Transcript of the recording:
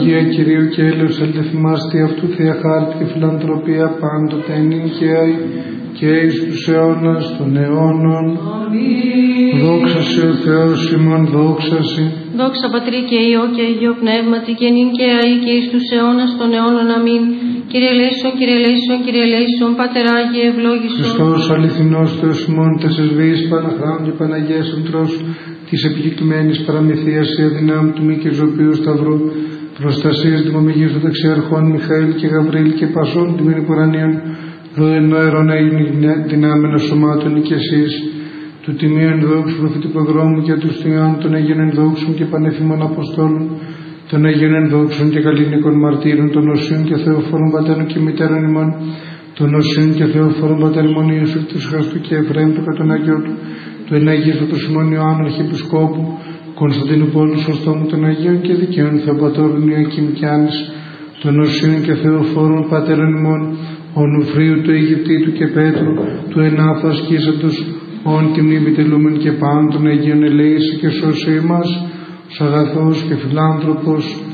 Ευλογία Κυρίου και έλεος ελθυμάστη αυτού Θεία χάρτη και φιλανθρωπία πάντοτε ενίκαιη και εις τους αιώνας των αιώνων. Αμήν. Δόξα σε ο Θεός ημών, δόξα σε. Δόξα Πατρί και Υιό και Αγίο Πνεύματι και νυν και αεί και εις τους αιώνας των αιώνων. Αμήν. Κύριε ελέησον, Κύριε ελέησον, Κύριε ελέησον, Πάτερ Άγιε ευλόγησον. Χριστός αληθινός Θεός ημών, τες εσβείς Παναχράμ και Παναγίας Αντρός, της επικεκλημένης παραμυθίας η αδυνάμ του μη και ζωπίου σταυρού, προστασίας δημομηγής των δεξιαρχών Μιχαήλ και Γαβρίλ και Πασών τιμήν υπορανίων, δω εν αερών έγινε δυνάμενα σωμάτων και εσείς, του τιμίου ενδόξου προφητικού δρόμου και του Ιωάννου των Αγίων ενδόξων και πανεφήμων Αποστόλων, των Αγίων ενδόξων και καλλινικών μαρτύρων, των Οσίων και Θεοφόρων Πατέρων και Μητέρων ημών, των Οσίων και Θεοφόρων Πατέρων ημών Ιησού του Χριστού και Εφραίμ του κατ' τον Αγιό του εναγίου του Σιμών Ιωάννου Αρχιεπισκόπου, Κωνσταντίνου Πόλου Σωστόμου των Αγίων και Δικαίων Θεοπατώρων Ιωακήμ και Άννης, των Οσίων και Θεοφόρων Πατέρων ημών, Ονουφρίου του Αιγυπτήτου και Πέτρου, του Ενάθου ασκήσαντος, όν τιμνή επιτελούμεν και πάντων των Αγίων ελέησε και σώσε ημάς, ως αγαθός και φιλάνθρωπος